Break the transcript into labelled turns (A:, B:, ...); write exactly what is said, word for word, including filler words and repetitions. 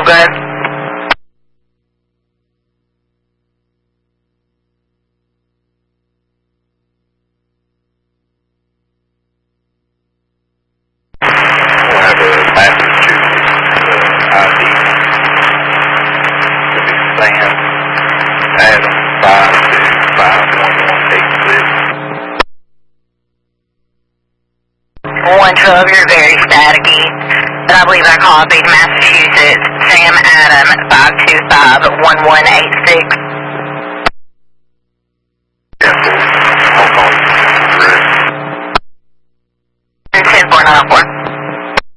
A: All good.
B: We'll have a Massachusetts uh, I D. Sam Adam five two five one one eight six.
A: one twelve, you're very staticky. But I believe I copied Massachusetts, Sam Adam, five two five one one eight six.